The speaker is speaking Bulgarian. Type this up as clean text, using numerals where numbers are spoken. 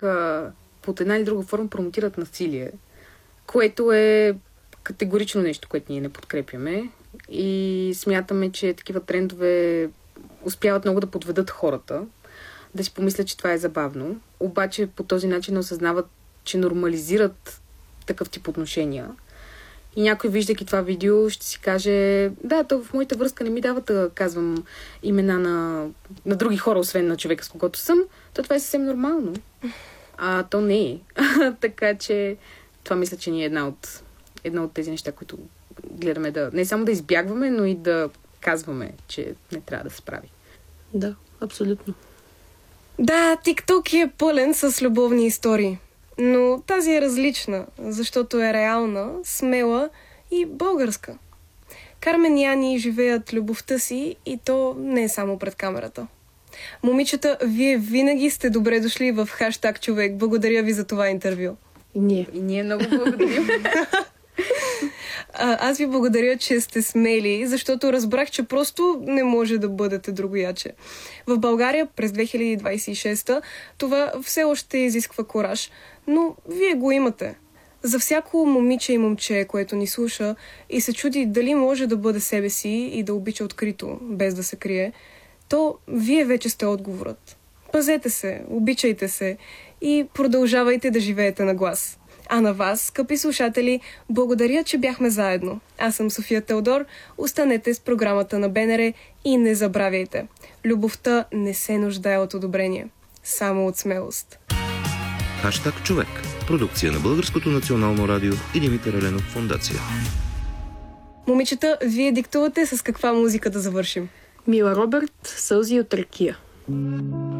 под една или друга форма промотират насилие, което е категорично нещо, което ние не подкрепяме и смятаме, че такива трендове успяват много да подведат хората, да си помислят, че това е забавно, обаче по този начин осъзнават, че нормализират такъв тип отношения. И някой, виждайки това видео, ще си каже, да, то в моята връзка не ми дава да казвам имена на други хора, освен на човека, с когото съм, то това е съвсем нормално. А то не е. Така че това мисля, че ни е една от тези неща, които гледаме да не само да избягваме, но и да казваме, че не трябва да се прави. Да, абсолютно. Да, TikTok е пълен с любовни истории. Но тази е различна, защото е реална, смела и българска. Кармен и Ани живеят любовта си и то не е само пред камерата. Момичета, вие винаги сте добре дошли в хаштаг Човек. Благодаря ви за това интервю. И ние много благодарим. Аз ви благодаря, че сте смели, защото разбрах, че просто не може да бъдете другояче. В България през 2026 това все още изисква кураж, но вие го имате. За всяко момиче и момче, което ни слуша и се чуди дали може да бъде себе си и да обича открито, без да се крие, то вие вече сте отговорът. Пазете се, обичайте се и продължавайте да живеете на глас. А на вас, скъпи слушатели, благодаря, че бяхме заедно. Аз съм София Теодор, останете с програмата на БНР и не забравяйте. Любовта не се нуждае от одобрение, само от смелост. Хаштаг Човек. Продукция на Българското национално радио и Димитър Еленов фондация. Момичета, вие диктувате с каква музика да завършим? Мила Робърт, Сълзи от ракия.